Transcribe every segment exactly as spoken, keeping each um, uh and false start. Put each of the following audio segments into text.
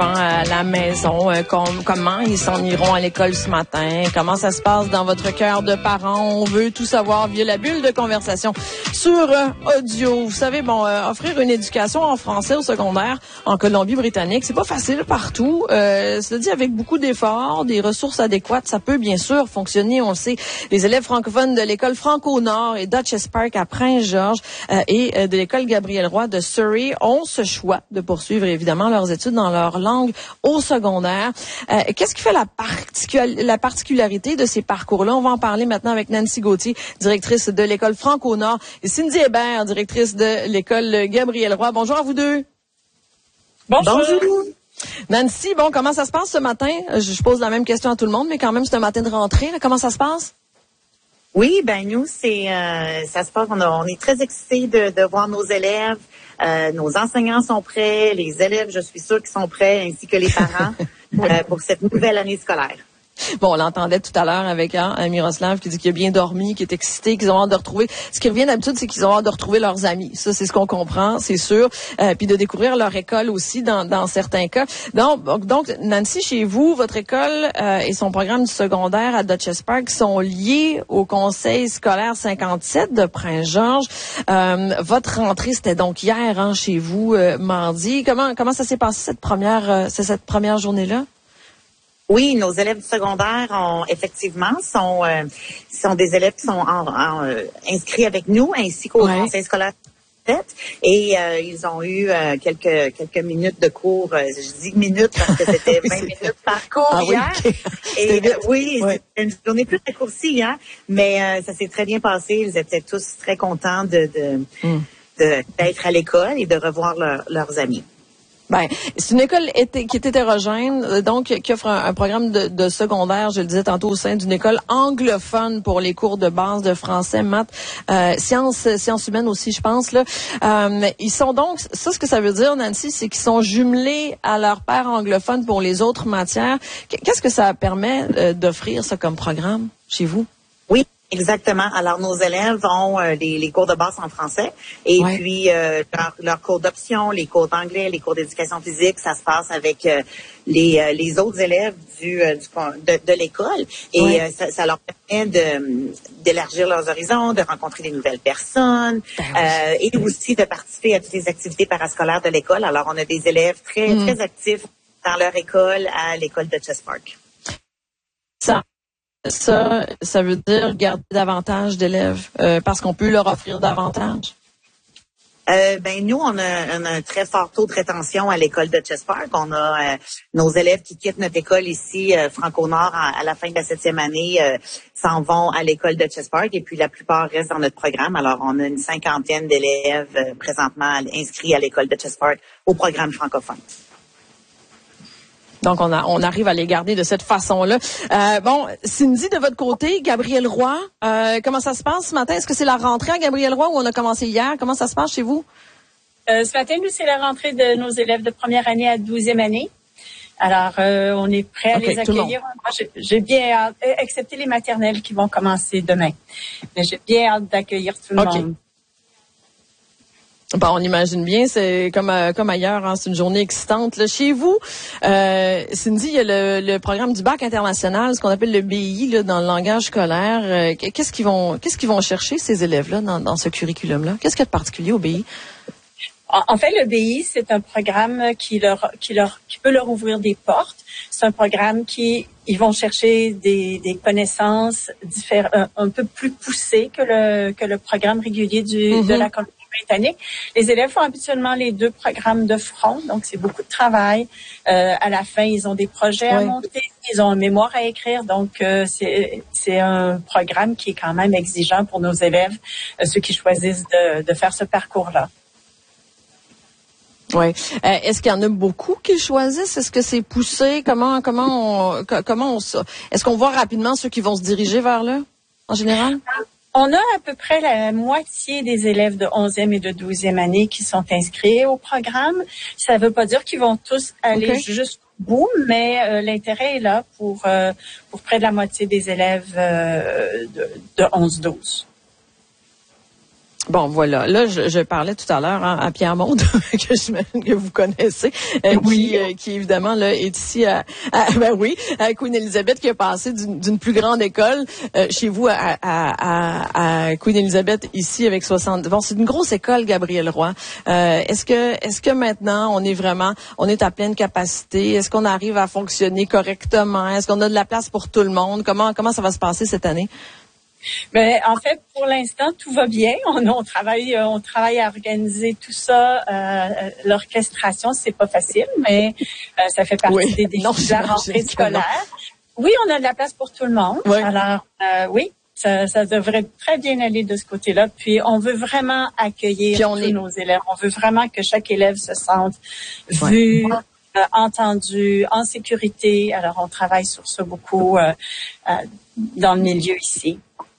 enfants à la maison, euh, com- comment ils s'en iront à l'école ce matin, comment ça se passe dans votre cœur de parents. On veut tout savoir via la bulle de conversation sur euh, audio. Vous savez, bon, euh, offrir une éducation en français au secondaire en Colombie-Britannique, c'est pas facile partout. Euh, cela dit, avec beaucoup d'efforts, des ressources adéquates, ça peut bien sûr fonctionner. On le sait, les élèves francophones de l'école Franco-Nord et Dutchess Park à Prince-Georges euh, et euh, de l'école Gabriel Roy de Surrey ont ce choix de poursuivre évidemment leurs études dans leur langue au secondaire. Euh, qu'est-ce qui fait la, particul- la particularité de ces parcours-là? On va en parler maintenant avec Nancy Gauthier, directrice de l'école Franco-Nord, et Cindy Hébert, directrice de l'école Gabriel Roy. Bonjour à vous deux. Bonjour. Bonjour. Nancy, bon, comment ça se passe ce matin? Je pose la même question à tout le monde, mais quand même, c'est un matin de rentrée. Là. Comment ça se passe? Oui, ben nous, c'est euh, ça se passe. On, a, on est très excités de, de voir nos élèves. Euh, nos enseignants sont prêts, les élèves, je suis sûre qu'ils sont prêts, ainsi que les parents euh, pour cette nouvelle année scolaire. Bon, on l'entendait tout à l'heure avec hein, Miroslav qui dit qu'il a bien dormi, qu'il est excité, qu'ils ont hâte de retrouver. Ce qui revient d'habitude, c'est qu'ils ont hâte de retrouver leurs amis. Ça, c'est ce qu'on comprend, c'est sûr. Euh, puis de découvrir leur école aussi dans, dans certains cas. Donc, donc, Nancy, chez vous, votre école euh, et son programme du secondaire à Dutchess Park sont liés au Conseil scolaire cinquante-sept de Prince-Georges. Euh, votre rentrée, c'était donc hier hein, chez vous, euh, mardi. Comment comment ça s'est passé cette première euh, cette première journée-là? Oui, nos élèves du secondaire ont effectivement sont euh, sont des élèves qui sont en, en, euh, inscrits avec nous ainsi qu'au ouais. Conseil scolaire et euh, ils ont eu euh, quelques quelques minutes de cours. Euh, je dis minutes parce que c'était vingt minutes par cours ah, hier. Oui, okay. Et euh, oui, ouais. C'était une journée plus raccourcie, hein, mais euh, ça s'est très bien passé. Ils étaient tous très contents de de, mm. de d'être à l'école et de revoir leur, leurs amis. Ben, c'est une école été, qui est hétérogène, donc qui offre un, un programme de, de secondaire, je le disais tantôt, au sein d'une école anglophone pour les cours de base de français, maths, euh, sciences, sciences humaines aussi, je pense. Là, euh, ils sont donc, ça, ce que ça veut dire, Nancy, c'est qu'ils sont jumelés à leur père anglophone pour les autres matières. Qu'est-ce que ça permet euh, d'offrir ça comme programme chez vous? Oui. Exactement. Alors, nos élèves ont euh, les, les cours de base en français et ouais. puis euh, leurs leur cours d'option, les cours d'anglais, les cours d'éducation physique, ça se passe avec euh, les, euh, les autres élèves du, euh, du de, de l'école et ouais. euh, ça, ça leur permet de d'élargir leurs horizons, de rencontrer des nouvelles personnes ben oui. euh, et aussi de participer à toutes les activités parascolaires de l'école. Alors, on a des élèves très mm. très actifs dans leur école à l'école de Dutchess Park. Ça. Ça, ça veut dire garder davantage d'élèves euh, parce qu'on peut leur offrir davantage. Euh, ben nous, on a, on a un très fort taux de rétention à l'école de Dutchess Park. On a euh, nos élèves qui quittent notre école ici, euh, Franco-Nord, à, à la fin de la septième année, euh, s'en vont à l'école de Dutchess Park et puis la plupart restent dans notre programme. Alors, on a une cinquantaine d'élèves euh, présentement inscrits à l'école de Dutchess Park au programme francophone. Donc, on, a, on arrive à les garder de cette façon-là. Euh, bon, Cindy, de votre côté, Gabriel Roy, euh, comment ça se passe ce matin? Est-ce que c'est la rentrée à Gabriel Roy ou on a commencé hier? Comment ça se passe chez vous? Euh, ce matin, nous, c'est la rentrée de nos élèves de première année à douzième année. Alors, euh, on est prêt à okay, les accueillir. Moi, j'ai, j'ai bien hâte, excepté les maternelles qui vont commencer demain. Mais j'ai bien hâte d'accueillir tout le okay. monde. Bon, on imagine bien, c'est comme euh, comme ailleurs, hein, c'est une journée excitante. Là, chez vous, euh, Cindy, il y a le, le programme du bac international, ce qu'on appelle le B I là, dans le langage scolaire. Euh, qu'est-ce qu'ils vont qu'est-ce qu'ils vont chercher ces élèves-là dans, dans ce curriculum-là? Qu'est-ce qu'il y a de particulier au B I? En fait, le B I, c'est un programme qui leur qui leur qui peut leur ouvrir des portes. C'est un programme qui ils vont chercher des, des connaissances diffé- un, un peu plus poussées que le que le programme régulier du mm-hmm. de la Colombie-Britannique. Les élèves font habituellement les deux programmes de front, donc c'est beaucoup de travail. Euh, à la fin, ils ont des projets oui. à monter, ils ont un mémoire à écrire, donc euh, c'est c'est un programme qui est quand même exigeant pour nos élèves, euh, ceux qui choisissent de, de faire ce parcours-là. Oui. Euh, est-ce qu'il y en a beaucoup qui choisissent? Est-ce que c'est poussé? Comment comment on, comment on est-ce qu'on voit rapidement ceux qui vont se diriger vers là, en général? On a à peu près la moitié des élèves de onzième et de douzième année qui sont inscrits au programme. Ça ne veut pas dire qu'ils vont tous aller okay. jusqu'au bout, mais euh, l'intérêt est là pour euh, pour près de la moitié des élèves euh, de, de onze douze. Bon, voilà. Là, je, je parlais tout à l'heure hein, à Pierre Monde, que j'imagine que vous connaissez, euh, oui. qui, euh, qui évidemment là est ici à, à ben oui, à Queen Elizabeth, qui a passé d'une, d'une plus grande école euh, chez vous à, à, à, à Queen Elizabeth ici avec soixante. Bon, c'est une grosse école, Gabriel Roy. Euh, est-ce que, est-ce que maintenant on est vraiment, on est à pleine capacité? Est-ce qu'on arrive à fonctionner correctement? Est-ce qu'on a de la place pour tout le monde? Comment, comment ça va se passer cette année? Mais en fait, pour l'instant, tout va bien. On, on travaille, on travaille à organiser tout ça. Euh, l'orchestration, c'est pas facile, mais euh, ça fait partie oui. des défis non, de la rentrée scolaire. Oui, on a de la place pour tout le monde. Oui. Alors, euh, oui, ça, ça devrait très bien aller de ce côté-là. Puis, on veut vraiment accueillir tous est... nos élèves. On veut vraiment que chaque élève se sente vu. Ouais. Euh, entendu, en sécurité. Alors, on travaille sur ça beaucoup euh, euh, dans le milieu ici.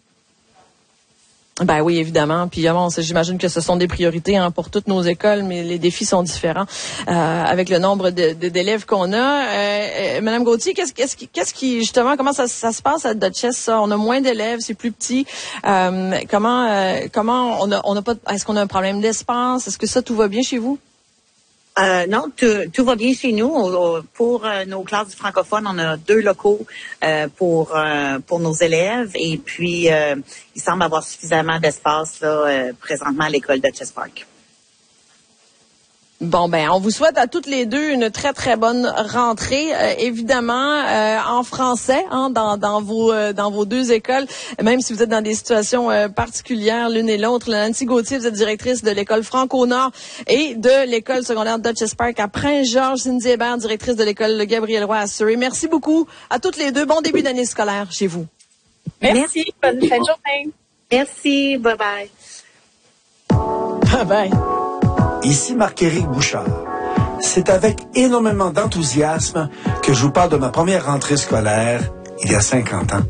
Ben oui, évidemment. Puis bon, j'imagine que ce sont des priorités hein, pour toutes nos écoles, mais les défis sont différents euh, avec le nombre de, de, d'élèves qu'on a. Euh, Madame Gauthier, qu'est-ce, qu'est-ce, qui, qu'est-ce qui justement, comment ça, ça se passe à Dutchess? Ça? On a moins d'élèves, c'est plus petit. Euh, comment, euh, comment on a, on a pas, est-ce qu'on a un problème d'espace? Est-ce que ça tout va bien chez vous? Euh, non, tout, tout va bien chez nous. Pour euh, nos classes du francophone, on a deux locaux euh, pour euh, pour nos élèves et puis euh, il semble avoir suffisamment d'espace là euh, présentement à l'école de Dutchess Park. Bon, ben, on vous souhaite à toutes les deux une très, très bonne rentrée, euh, évidemment, euh, en français, hein, dans, dans vos euh, dans vos deux écoles, même si vous êtes dans des situations euh, particulières l'une et l'autre. Nancy Gauthier, vous êtes directrice de l'école Franco-Nord et de l'école secondaire Dutchess Park à Prince-Georges. Cindy Hébert, directrice de l'école Gabriel Roy à Surrey. Merci beaucoup à toutes les deux. Bon début d'année scolaire chez vous. Merci. Bonne fin de journée. Merci. Bye-bye. Bye-bye. Ici Marc-Éric Bouchard. C'est avec énormément d'enthousiasme que je vous parle de ma première rentrée scolaire il y a cinquante ans.